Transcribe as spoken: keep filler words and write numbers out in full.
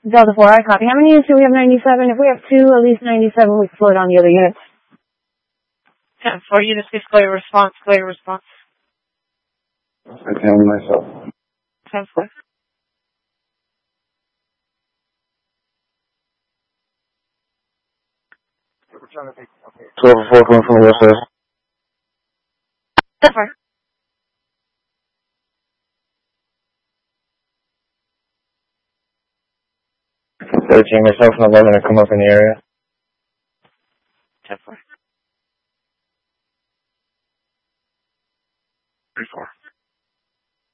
Delta four, I copy. How many units do we have? ninety-seven. If we have two, at least ninety-seven, we float on the other units. ten four units, please clear response, clear response. I can myself. ten four. twelve four coming from the west side. ten four. thirteen, myself and eleven are come up in the area. ten four.